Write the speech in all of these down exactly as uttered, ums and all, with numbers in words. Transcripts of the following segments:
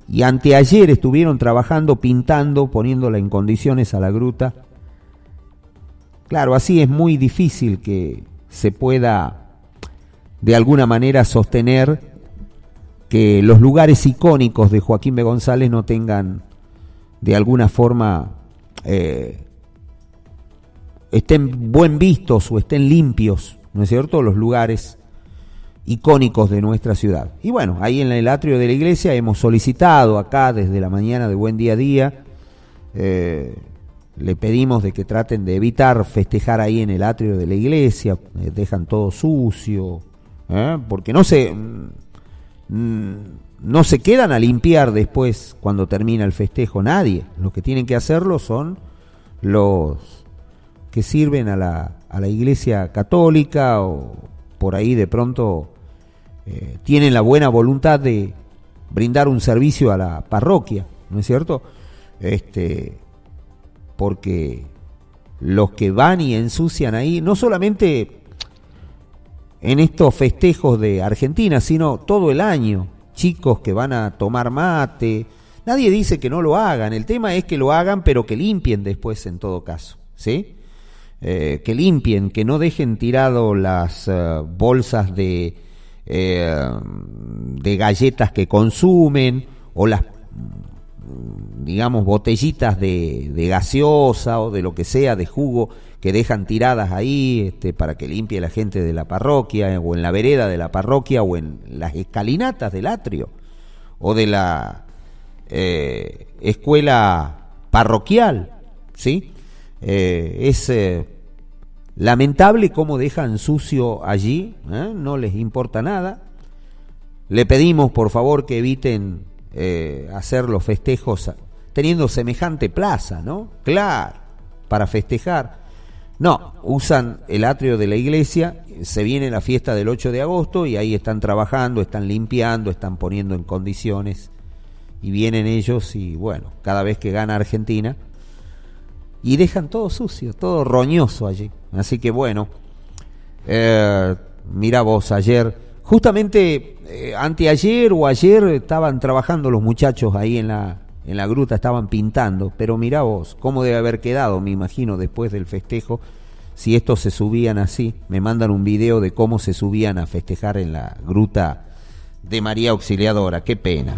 y anteayer estuvieron trabajando, pintando, poniéndola en condiciones a la gruta. Claro, así es muy difícil que se pueda de alguna manera sostener que los lugares icónicos de Joaquín B. González no tengan de alguna forma eh, estén buen vistos o estén limpios, ¿no es cierto?, los lugares icónicos de nuestra ciudad. Y bueno, ahí en el atrio de la iglesia hemos solicitado acá desde la mañana de Buen Día a Día, eh, le pedimos de que traten de evitar festejar ahí en el atrio de la iglesia, eh, dejan todo sucio, ¿eh? porque no se, mm, no se quedan a limpiar después cuando termina el festejo nadie. Los que tienen que hacerlo son los que sirven a la, a la iglesia católica, o por ahí de pronto eh, tienen la buena voluntad de brindar un servicio a la parroquia, ¿no es cierto? Este, porque los que van y ensucian ahí, no solamente en estos festejos de Argentina, sino todo el año, chicos que van a tomar mate, nadie dice que no lo hagan, el tema es que lo hagan, pero que limpien después en todo caso, ¿sí? Eh, que limpien, que no dejen tirado las uh, bolsas de, eh, de galletas que consumen, o las, digamos, botellitas de, de gaseosa o de lo que sea, de jugo, que dejan tiradas ahí este, para que limpie la gente de la parroquia, o en la vereda de la parroquia, o en las escalinatas del atrio, o de la eh, escuela parroquial, ¿sí? Eh, es eh, lamentable cómo dejan sucio allí, ¿eh? No les importa nada. Le pedimos por favor que eviten eh, hacer los festejos teniendo semejante plaza, ¿no? Claro, para festejar. No, usan el atrio de la iglesia, se viene la fiesta del ocho de agosto y ahí están trabajando, están limpiando, están poniendo en condiciones, y vienen ellos y bueno, cada vez que gana Argentina, y dejan todo sucio, todo roñoso allí. Así que bueno, eh, mira vos, ayer, justamente eh, anteayer o ayer estaban trabajando los muchachos ahí en la, en la gruta, estaban pintando, pero mira vos, cómo debe haber quedado, me imagino, después del festejo, si estos se subían así. Me mandan un video de cómo se subían a festejar en la gruta de María Auxiliadora, qué pena.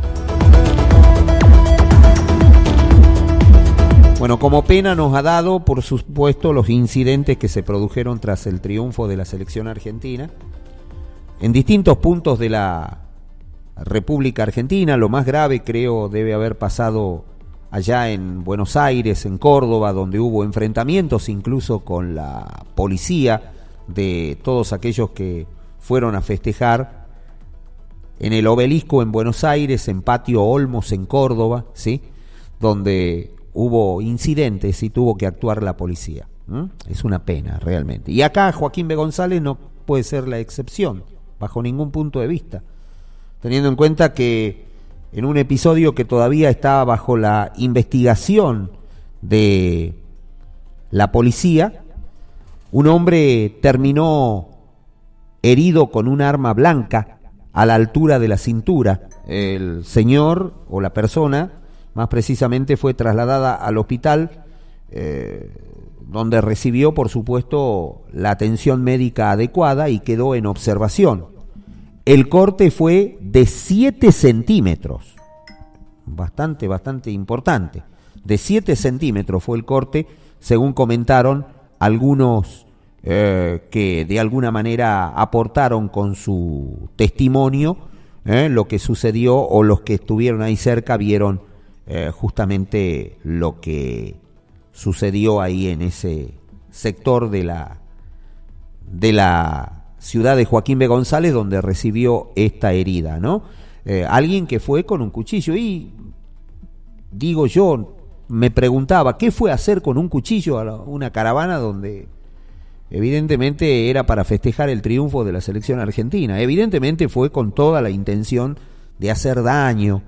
Bueno, como pena nos ha dado, por supuesto, los incidentes que se produjeron tras el triunfo de la selección argentina en distintos puntos de la República Argentina. Lo más grave, creo, debe haber pasado allá en Buenos Aires, en Córdoba, donde hubo enfrentamientos incluso con la policía de todos aquellos que fueron a festejar en el Obelisco en Buenos Aires, en Patio Olmos en Córdoba, ¿sí?, donde hubo incidentes y tuvo que actuar la policía. ¿Mm? Es una pena, realmente. Y acá Joaquín B. González no puede ser la excepción, bajo ningún punto de vista, teniendo en cuenta que en un episodio que todavía está bajo la investigación de la policía, un hombre terminó herido con un arma blanca a la altura de la cintura. El señor o la persona, más precisamente, fue trasladada al hospital, eh, donde recibió, por supuesto, la atención médica adecuada y quedó en observación. El corte fue de siete centímetros, bastante, bastante importante. De siete centímetros fue el corte, según comentaron algunos eh, que de alguna manera aportaron con su testimonio eh, lo que sucedió, o los que estuvieron ahí cerca vieron Eh, justamente lo que sucedió ahí en ese sector de la de la ciudad de Joaquín B. González, donde recibió esta herida, ¿no? Eh, alguien que fue con un cuchillo, y digo yo, me preguntaba, ¿qué fue a hacer con un cuchillo a la, una caravana donde evidentemente era para festejar el triunfo de la selección argentina? Evidentemente fue con toda la intención de hacer daño,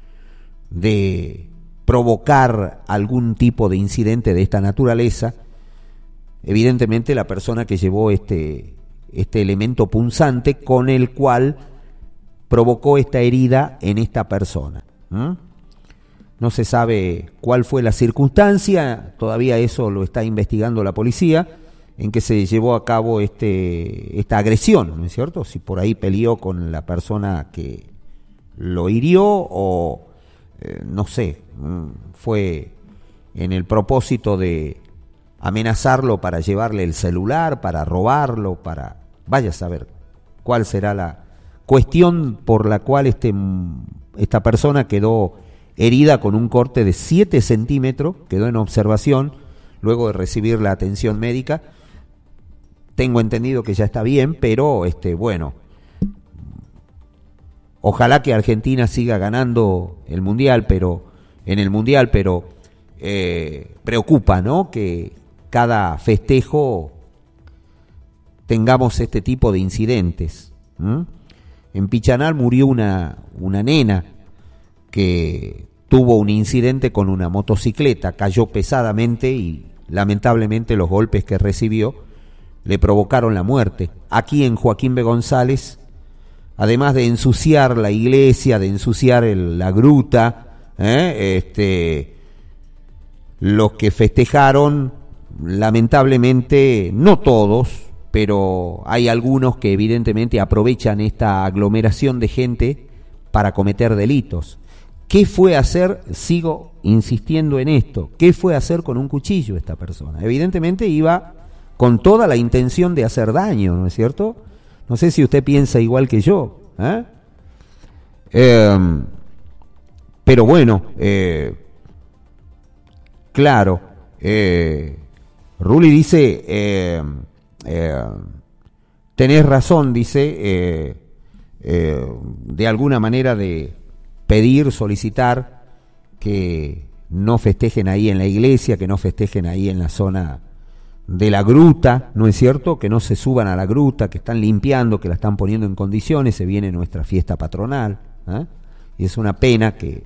de provocar algún tipo de incidente de esta naturaleza. Evidentemente la persona que llevó este, este elemento punzante con el cual provocó esta herida en esta persona. ¿Mm? no se sabe cuál fue la circunstancia, todavía eso lo está investigando la policía, en que se llevó a cabo este esta agresión, ¿no es cierto? Si por ahí peleó con la persona que lo hirió o, eh, no sé, fue en el propósito de amenazarlo para llevarle el celular, para robarlo, para... Vaya a saber cuál será la cuestión por la cual este, esta persona quedó herida con un corte de siete centímetros, quedó en observación luego de recibir la atención médica. Tengo entendido que ya está bien, pero este, bueno, ojalá que Argentina siga ganando el mundial, pero en el mundial, pero eh, preocupa, ¿no? Que cada festejo tengamos este tipo de incidentes. ¿Mm? En Pichanal murió una, una nena que tuvo un incidente con una motocicleta, cayó pesadamente y lamentablemente los golpes que recibió le provocaron la muerte. Aquí en Joaquín B. González, además de ensuciar la iglesia, de ensuciar el, la gruta, ¿eh? este, los que festejaron, lamentablemente, no todos, pero hay algunos que evidentemente aprovechan esta aglomeración de gente para cometer delitos. ¿Qué fue a hacer? Sigo insistiendo en esto. ¿Qué fue a hacer con un cuchillo esta persona? Evidentemente iba con toda la intención de hacer daño, ¿no es cierto? No sé si usted piensa igual que yo. ¿eh? Eh, pero bueno, eh, claro, eh, Ruli dice, eh, eh, tenés razón, dice, eh, eh, de alguna manera de pedir, solicitar que no festejen ahí en la iglesia, que no festejen ahí en la zona de la gruta, ¿no es cierto? Que no se suban a la gruta, que están limpiando, que la están poniendo en condiciones, se viene nuestra fiesta patronal, ¿eh? Y es una pena que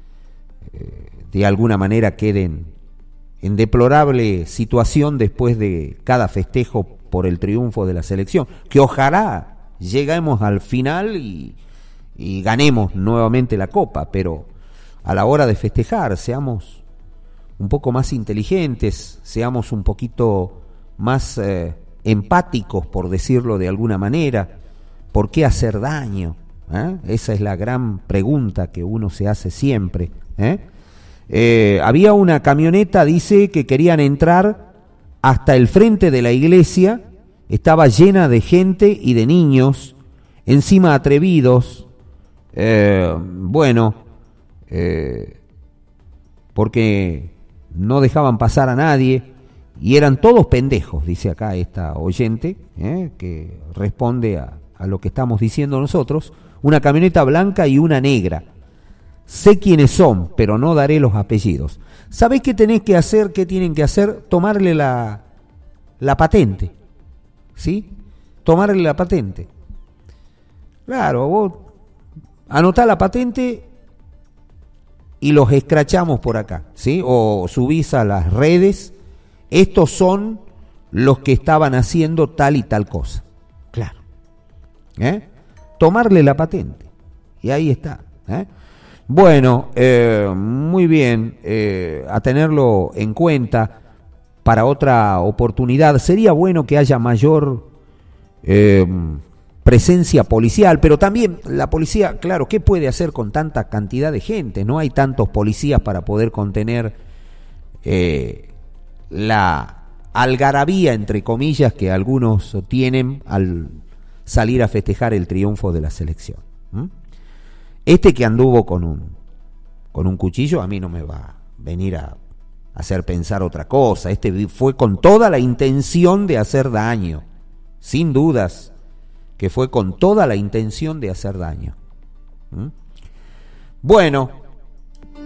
eh, de alguna manera queden en deplorable situación después de cada festejo por el triunfo de la selección, que ojalá lleguemos al final y, y ganemos nuevamente la copa, pero a la hora de festejar seamos un poco más inteligentes, seamos un poquito más eh, empáticos, por decirlo de alguna manera. ¿Por qué hacer daño? ¿Eh? Esa es la gran pregunta que uno se hace siempre, ¿eh? Eh, había una camioneta, dice, que querían entrar hasta el frente de la iglesia, estaba llena de gente y de niños, encima atrevidos, eh, bueno, eh, porque no dejaban pasar a nadie y eran todos pendejos, dice acá esta oyente, eh, que responde a, a lo que estamos diciendo nosotros. Una camioneta blanca y una negra. Sé quiénes son, pero no daré los apellidos. ¿Sabés qué tenés que hacer? ¿Qué tienen que hacer? Tomarle la, la patente. ¿Sí? Tomarle la patente. Claro, vos anotá la patente y los escrachamos por acá, ¿sí? O subís a las redes. Estos son los que estaban haciendo tal y tal cosa. Claro. ¿Eh? Tomarle la patente. Y ahí está. ¿Eh? Bueno, eh, muy bien, eh, a tenerlo en cuenta para otra oportunidad. Sería bueno que haya mayor eh, presencia policial, pero también la policía, claro, ¿qué puede hacer con tanta cantidad de gente? No hay tantos policías para poder contener eh, la algarabía, entre comillas, que algunos tienen al salir a festejar el triunfo de la selección. ¿Mm? Este que anduvo con un con un cuchillo a mí no me va a venir a hacer pensar otra cosa. Este fue con toda la intención de hacer daño, sin dudas que fue con toda la intención de hacer daño. ¿Mm? Bueno,